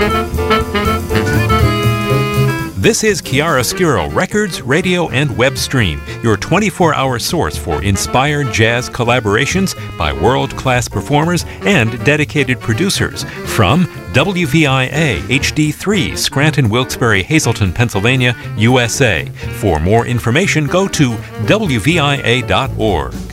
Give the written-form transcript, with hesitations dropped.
This is Chiaroscuro Records, Radio, and Web Stream, your 24-hour source for inspired jazz collaborations by world-class performers and dedicated producers from WVIA HD3, Scranton, Wilkes-Barre, Hazleton, Pennsylvania, USA. For more information, go to WVIA.org.